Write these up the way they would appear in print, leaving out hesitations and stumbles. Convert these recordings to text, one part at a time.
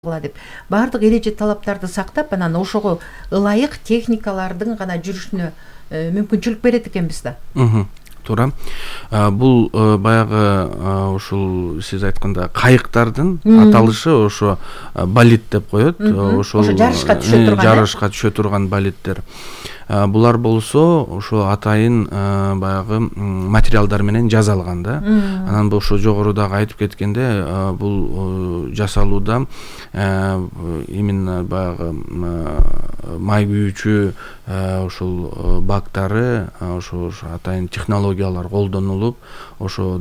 деп баардык эреже талаптарды сактап анан ошого ылайык техникалардын гана жүрүшүнө мүмкүнчүлүк берет экенбиз да. Туура. Бул баягы ушул сиз айткандай кайыктардын аталышы ошо болид деп коет. Ошо жарышка түшө турган болиддер. Булар болсо ошо атайын баягы материалдар менен жасалган да. Анан бул ошо жогорудагы айтып кеткенде бул жасалууда именно баягы май күйүүчү ушул бактары ошо атайын технологиялар колдонулуп ошо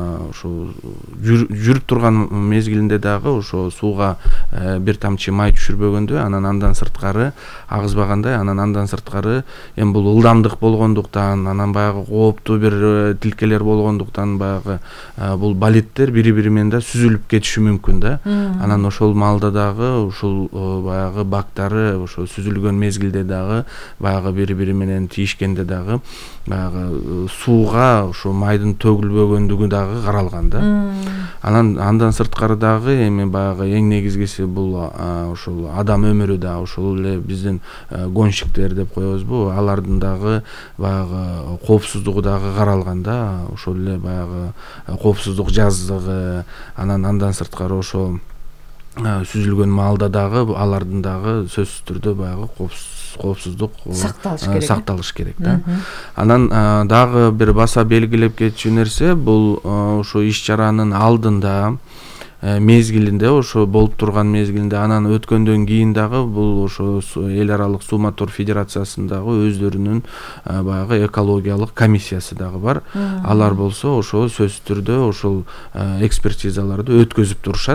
жүрүп турган мезгилинде дагы ошо сууга бир тамчы май түшүрбөгөндө анан андан сырткары агызбагандай андан сырткары эми бул ылдамдык болгондуктан анан баягы кооптуу бир тилкелер болгондуктан баягы бул болиддер бири менен да сүзүлүп кетиши мүмкүн да. Анан ошол маалда дагы ушул баягы бактары ошо сүзүлгөн мезгилде дагы баягы бири менен тийишкенде дагы баягы сууга ошо майдын төгүлбөгөндүгү дагы каралган да. Андан сырткары дагы эми баягы эң негизгиси бул ошол адам өмүрү да ошол эле биздин гонщиктер деп коебузбу, алардын дагы баягы коопсуздугу дагы каралган да. Ошол эле баягы коопсуздук жаздыгы андан сырткары ошо сүзүлгөн маалда дагы алардын дагы сөзсүз түрдө баягы коопсуздук сакталыш керек да. Анан дагы бир баса белгилеп кетчү нерсе бул ошо иш чаранын алдында мезгилинде ошо болуп турган мезгилинде анан өткөндөн кийин дагы бул ошо эл аралык суу мотор федерациясындагы өздөрүнүн баягы экологиялык комиссиясы дагы бар. Алар болсо ошо сөзсүз түрдө ошол экспертизаларды өткөзүп турушат.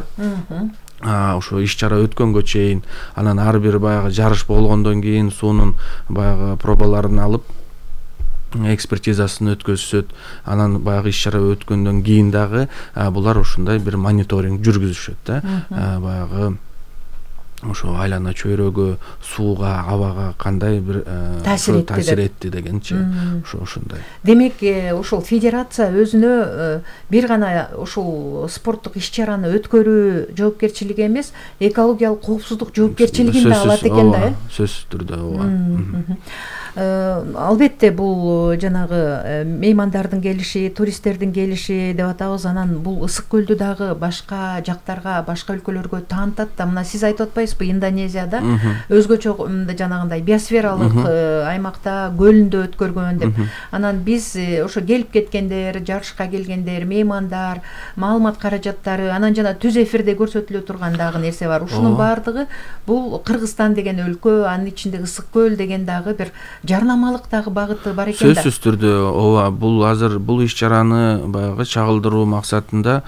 Ошо иш чара өткөнгө чейин анан ар бир баягы жарыш болгондон кийин суунун баягы пробаларын алып экспертизасын өткөзүшөт. Анан баягы иш чара өткөндөн кийин дагы булар ушундай бир мониторинг жүргүзүшөт да. Баягы ошо айлана чөйрөгө, сууга, абага кандай бир таасир этти дегенчи. Ошондой. Демек, ошол федерация өзүнө бир гана ошол спорттук иш-чараны өткөрүү жоопкерчилиги эмес, экологиялык коопсуздук жоопкерчилигин да алат экен да, сөзсүз түрдө ооба. Албетте бул жанагы меймандардын келиши, туристтердин келиши деп атабыз. Анан бул ысык көлдү дагы башка жактарга, башка өлкөлөргө таанытат да. Мына сиз айтып атпайсызбы, Индонезияда өзгөчө жанагындай биосфералык аймакта көлүндө өткөргөн деп. Анан биз ошо келип кеткендер, жарышка келгендер, меймандар, маалымат каражаттары, анан жана түз эфирде көрсөтүлө турган дагы нерсе бар. Ушунун баардыгы бул Кыргызстан деген өлкө, анын ичинде ысык көл деген дагы бир жарнамалык дагы багыты бар экен да. Сөзсүз түрдө ооба, бул азыр бул иш-чараны баягы чагылдыруу максатында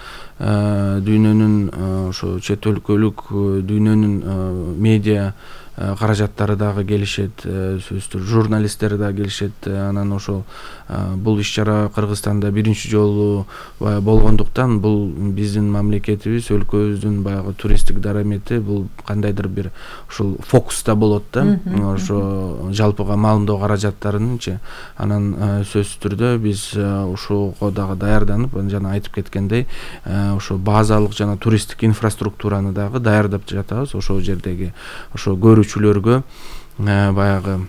дүйнөнүн ошо чет өлкөлүк дүйнөнүн медиа каражаттары дагы келишет, сөзсүз журналисттер дагы келишет. Анан ошол бул иш-чара Кыргызстанда биринчи жолу болгондуктан бул биздин мамлекетибиз, өлкөбүздүн баягы туристтик дарамети бул кандайдыр бир ушул фокуста болот да. Ошо жалпыга маалымдоо каражаттарынынчы. Анан сөзсүз түрдө биз ушуга дагы даярданып, жана айтып кеткендей, ошо базалык жана туристтик инфраструктураны дагы даярдап жатабыз. Ошол жердеги ошо көрүүчүлөргө баягы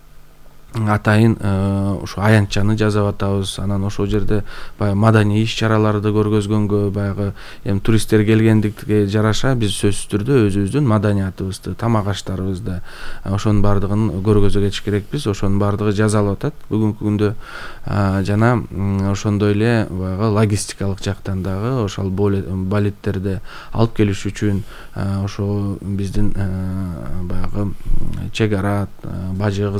атайын ошо аянтчаны жасап атабыз. Анан ошол жерде баягы маданий иш-чараларды көргөзгөнгө, баягы эми туристтер келгендикке жараша биз сөзсүз түрдө өзүбүздүн маданиятыбызды, тамак аштарыбызды ошонун баардыгын көргөзө кетиш керекпиз. Ошонун баардыгы жасалып атат бүгүнкү күндө. Жана ошондой эле баягы логистикалык жактан дагы ошол болидтерди алып келиш үчүн ошо биздин баягы чек ара бажы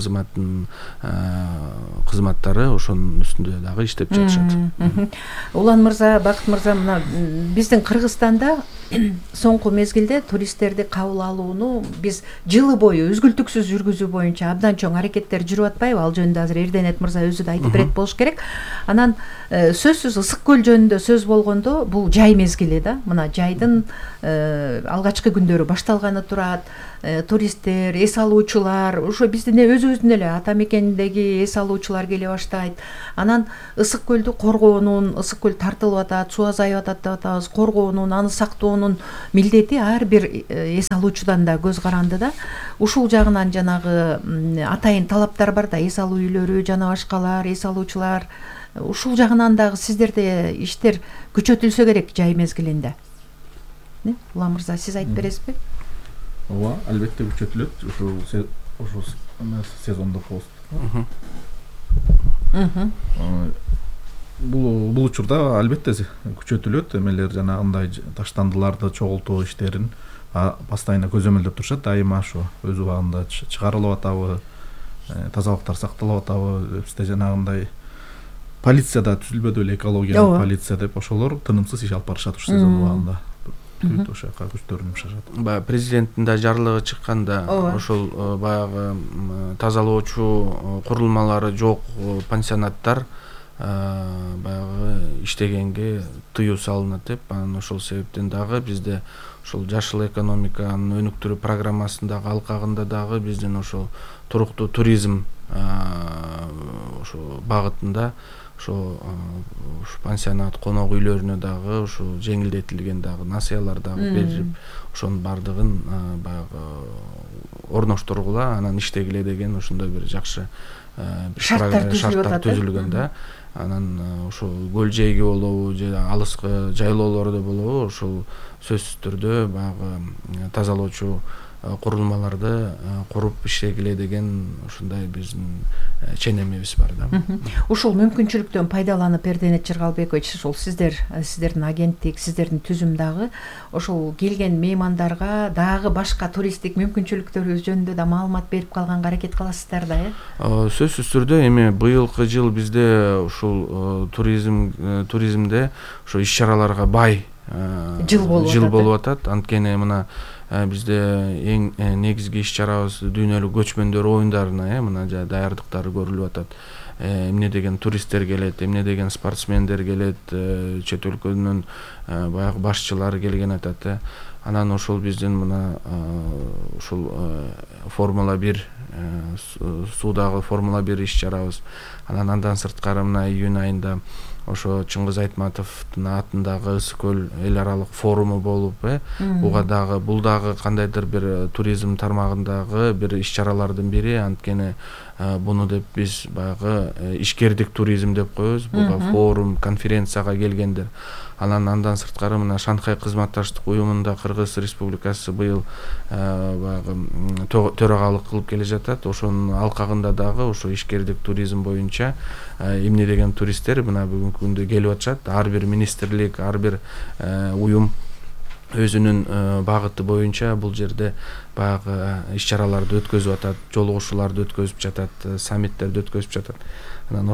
кызматтары ошонун үстүндө дагы иштеп жатышат. Улан мырза, Бакыт мырза, мына биздин Кыргызстанда соңку мезгилде туристтерди кабыл алууну биз жылы бою үзгүлтүксүз жүргүзүү боюнча абдан чоң аракеттер жүрүп атпайбы? Ал жөнүндө азыр Эрденет мырза өзү да айтып берет болуш керек. Анан сөзсүз ысык көл жөнүндө сөз болгондо бул жай мезгили да. Мына жайдын алгачкы күндөрү башталганы турат. Туристтер, эс алуучулар, ошо биздин өзүбүздүн эле ата мекендеги эс алуучулар келе баштайт. Анан ысык көлдү коргоонун, ысык көл тартылып атат, суу азайып атат деп атабыз, коргоонун, аны сактоонун милдети ар бир эс алуучудан да көз каранды да. Ушул жагынан жанагы атайын талаптар бар да, эс алуу үйлөрү жана башкалар, эс алуучулар. Ушул жагынан дагы сиздерде иштер күчөтүлсө керек жай мезгилинде. Улан мырза, сиз айтып бересизби? Ооба, албетте күчөтүлөт ушул сезондо пост. Бул учурда албетте күчөтүлөт, эмелер жанагындай таштандыларды чогултуу иштерин постоянно көзөмөлдөп турушат, дайыма ошо өз убагында чыгарылып атабы, тазалыктар сакталып атабы, бизде жанагындай полицияда түзүлбөдү эле, экологиялык полиция деп, ошолор тынымсыз иш алып барышат ушу сезон убагында. Ошо жака күчтөрүн жумшашат. Баягы президенттин да жарлыгы чыкканда ошол баягы тазалоочу курулмалары жок пансионаттар баягы иштегенге тыюу салынат деп, анан ошол себептен дагы бизде ошол жашыл экономиканын өнүктүрүү программасындагы алкагында дагы биздин ошол туруктуу туризм ошо багытында ошо пансионат, конок үйлөрүнө дагы ошо жеңилдетилген дагы насыялар дагы берип, ошонун бардыгын баягы орноштургула, анан иштегиле деген ошондой бир жакшы шарттар түзүлгөн да. Анан ошол көл жээги болобу же алыскы жайлоолордо болобу, ошол сөзсүз түрдө баягы тазалоочу курулмаларды куруп иштегиле деген ушундай биздин ченемибиз бар да. Ушул мүмкүнчүлүктөн пайдаланып Эрденет Жыргалбекович, ошол сиздердин агенттик, сиздердин түзүм дагы ошол келген меймандарга дагы башка туристтик мүмкүнчүлүктөрүбүз жөнүндө да маалымат берип калганга аракет кыласыздар да, Сөзсүз түрдө эми быйылкы жыл бизде ушул туризмде ошо иш-чараларга бай жыл болуп атат. Анткени мына бизде эң негизги иш-чарабыз дүйнөлүк көчмөндөр оюндарына мына даярдыктары көрүлүп атат. Эмне деген туристтер келет, эмне деген спортсмендер келет, чет өлкөнүн баягы башчылары келген атат. Анан ошол биздин мына ушул Формула 1 суудагы Формула 1 иш-чарабыз. Анан андан сырткары мына июнь айында ошо Чыңгыз Айтматовдун атындагы Ысык көл эл аралык форуму болуп, бул дагы кандайдыр бир туризм тармагындагы бир иш-чаралардын бири. Анткени буну деп биз баягы ишкердик туризм деп коебуз. Буга форум, конференцияга келгендер. Андан сырткары мына Шанхай кызматташтык уюмунда Кыргыз Республикасы быйыл баягы төрагалык кылып келе жатат. Ошонун алкагында дагы ошо ишкердик туризм боюнча эмне деген туристтер мына бүгүнкү күндө келип атышат. Ар бир министрлик, ар бир уюм өзүнүн багыты боюнча бул жерде баягы иш-чараларды өткөзүп атат, жолугушууларды өткөзүп жатат, саммиттерди өткөзүп жатат. Анан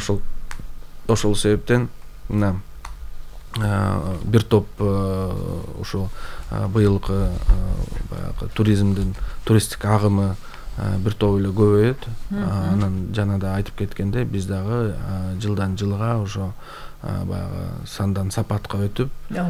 ошол себептен мына бир топ ошо быйылкы баягы туристтик агымы бир топ эле көбөйөт. Анан жана да айтып кеткендей, биз дагы жылдан жылга ошо баягы сандан сапатка өтүп,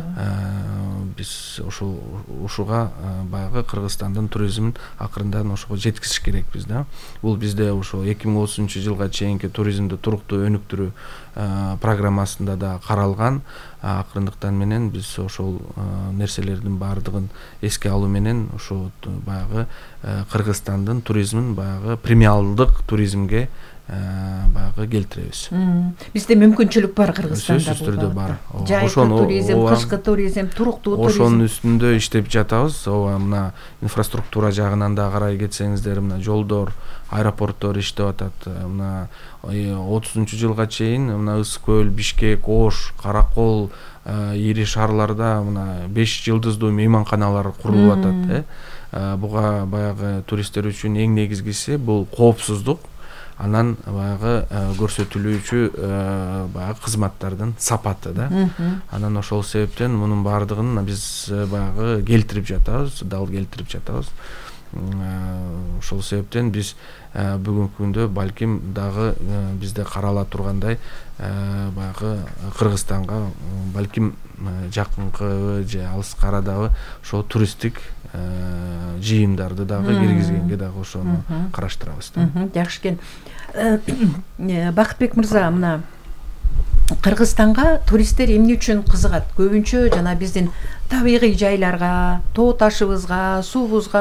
биз ушуга баягы Кыргызстандын туризмин акырындан ошого жеткизиш керекпиз да. Бул бизде ошо 2030-жылга чейинки туризмди туруктуу өнүктүрүү программасында да каралган. Акырындыктан менен биз ошол нерселердин баардыгын эске алуу менен ошо баягы Кыргызстандын туризмин баягы премиалдык туризмге баягы келтиребиз. Бизде мүмкүнчүлүк бар Кыргызстанда. Сөзсүз түрдө бар. Жайкы туризм, кышкы туризм, туруктуу туризм. Ошонун үстүндө иштеп жатабыз. Ооба, мына инфраструктура жагынан да карай кетсеңиздер, мына жолдор, аэропорттор иштеп атат. Мына 30-жылга чейин мына Ысык көл, Бишкек, Ош, Каракол ири шаарларда мына 5 жылдыздуу мейманканалар курулуп атат. Буга баягы туристтер үчүн эң негизгиси бул коопсуздук. Анан баягы көрсөтүлүүчү баягы кызматтардын сапаты да. Анан ошол себептен мунун баардыгын биз баягы келтирип жатабыз, дал келтирип жатабыз. Ошол себептен биз бүгүнкү күндө балким дагы бизде карала тургандай баягы Кыргызстанга балким жакынкы же алыскы арадагы ошо туристтик жыйымдарды дагы киргизгенге дагы ошону караштырабыз да. Жакшы экен. Бакытбек мырза, мына Кыргызстанга туристтер эмне үчүн кызыгат? Көбүнчө жана биздин табигый жайларга, тоо ташыбызга, суубузга